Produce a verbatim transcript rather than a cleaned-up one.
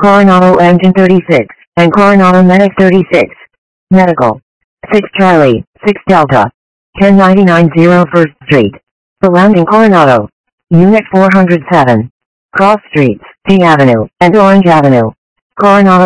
Coronado Engine thirty-six, and Coronado Medic thirty-six. Medical. six Charlie, six Delta. ten ninety-nine zero First Street. Surrounding Coronado. Unit four hundred seven. Cross Streets, P Avenue, and Orange Avenue. Coronado.